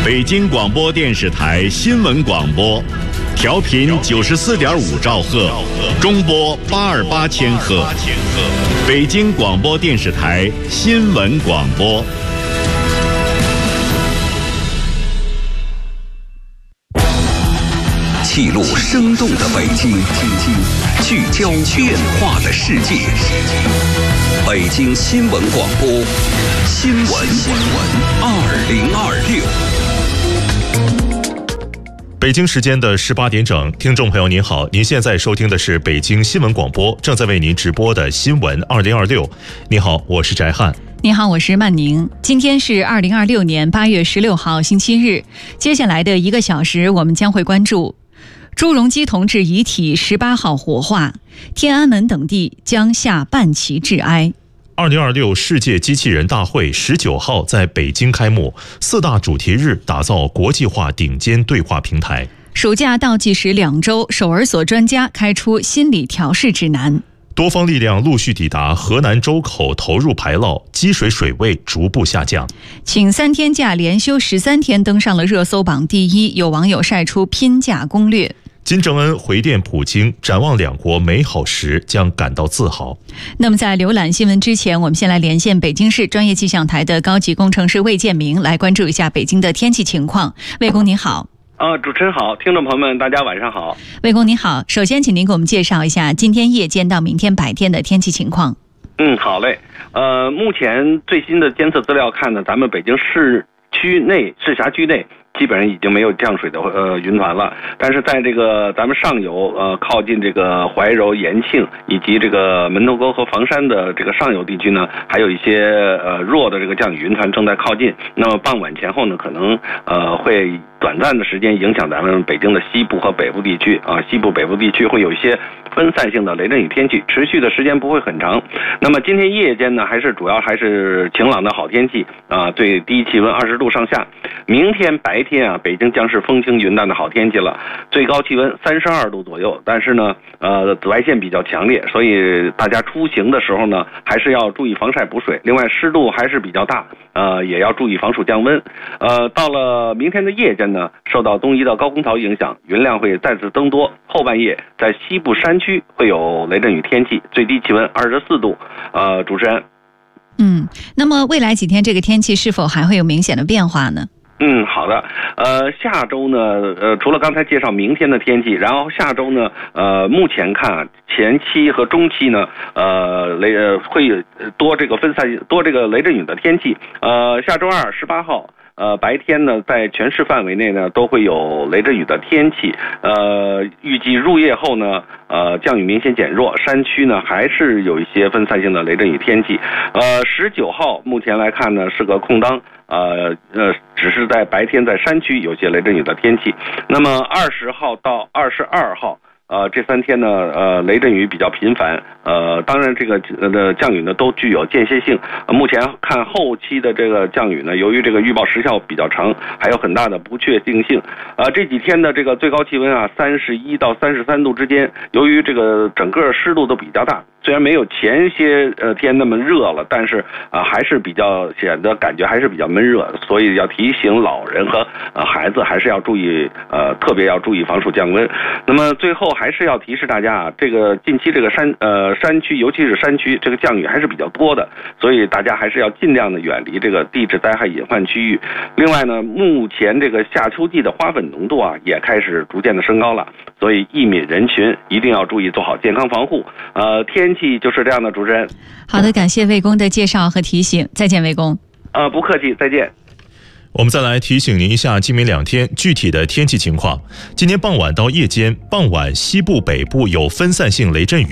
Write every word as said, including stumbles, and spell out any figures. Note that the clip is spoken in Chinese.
北京广播电视台新闻广播，调频九十四点五兆赫，中波八二八千赫。北京广播电视台新闻广播。 记录生动的北京，聚焦变化的世界。北京新闻广播，新闻二零二六。北京时间的十八点整，听众朋友您好，您现在收听的是北京新闻广播，正在为您直播的新闻二零二六。你好，我是翟汉。 你好，我是曼宁。今天是二零二六年八月十六号，星期日。接下来的一个小时，我们将会关注朱镕基同志遗体十八号火化，天安门等地将下半旗致哀。 二零二六世界机器人大会十九号在北京开幕，四大主题日打造国际化顶尖对话平台。 暑假倒计时两周，守儿所专家开出心理调试指南。 多方力量陆续抵达河南周口投入排涝，积水水位逐步下降。 请三天假连休十三天登上了热搜榜第一，有网友晒出拼假攻略。 金正恩回电普京，展望两国美好时将感到自豪。 那么在浏览新闻之前，我们先来连线北京市专业气象台的高级工程师魏建明，来关注一下北京的天气情况。魏工您好。 呃，主持人好，听众朋友们大家晚上好。 魏工您好，首先请您给我们介绍一下今天夜间到明天白天的天气情况。 嗯，好嘞。呃，目前最新的监测资料看呢，咱们北京市区内、市辖区内基本上已经没有降水的呃云团了，但是在这个咱们上游呃靠近这个怀柔、延庆以及这个门头沟和房山的这个上游地区呢，还有一些呃弱的这个降雨云团正在靠近。那么傍晚前后呢，可能呃会短暂的时间影响咱们北京的西部和北部地区啊，西部北部地区会有一些分散性的雷阵雨天气，持续的时间不会很长。那么今天夜间呢，还是主要还是晴朗的好天气啊，最低气温二十度上下。明天白天啊，北京将是风轻云淡的好天气了，最高气温三十二度左右。但是呢，呃，紫外线比较强烈，所以大家出行的时候呢，还是要注意防晒补水。另外，湿度还是比较大，呃，也要注意防暑降温。呃，到了明天的夜间呢，受到东移的高空槽影响，云量会再次增多。后半夜在西部山区会有雷阵雨天气，最低气温二十四度。呃，主持人， 嗯，那么未来几天这个天气是否还会有明显的变化呢？ 嗯，好的。呃，下周呢，呃，除了刚才介绍明天的天气，然后下周呢，呃，目前看前期和中期呢，呃，雷呃会多这个分散多这个雷阵雨的天气。呃，下周二十八号。呃，白天呢，在全市范围内呢，都会有雷阵雨的天气。呃，预计入夜后呢，呃，降雨明显减弱，山区呢还是有一些分散性的雷阵雨天气。呃，十九号目前来看呢是个空当，呃呃，只是在白天在山区有些雷阵雨的天气。那么二十号到二十二号。呃，这三天呢，呃，雷阵雨比较频繁，呃，当然这个呃降雨呢都具有间歇性。呃、目前看后期的这个降雨呢，由于这个预报时效比较长，还有很大的不确定性。呃，这几天的这个最高气温啊，三十一到三十三度之间，由于这个整个湿度都比较大。虽然没有前些呃天那么热了，但是啊、呃、还是比较显得感觉还是比较闷热，所以要提醒老人和呃孩子还是要注意呃特别要注意防暑降温。那么最后还是要提示大家啊，这个近期这个山呃山区，尤其是山区这个降雨还是比较多的，所以大家还是要尽量的远离这个地质灾害隐患区域。另外呢，目前这个夏秋季的花粉浓度啊也开始逐渐的升高了，所以易敏人群一定要注意做好健康防护。呃，天气就是这样的，主持人。 好的，感谢魏工的介绍和提醒，再见，魏工。 呃，不客气，再见。 我们再来提醒您一下今明两天具体的天气情况。今天傍晚到夜间，傍晚西部北部有分散性雷阵雨。